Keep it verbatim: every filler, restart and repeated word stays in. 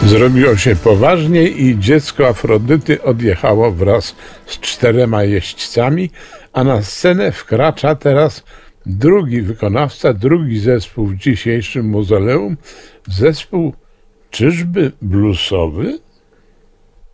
Zrobiło się poważniej i dziecko Afrodyty odjechało wraz z czterema jeźdźcami, a na scenę wkracza teraz drugi wykonawca, drugi zespół w dzisiejszym mauzoleum. Zespół czyżby bluesowy?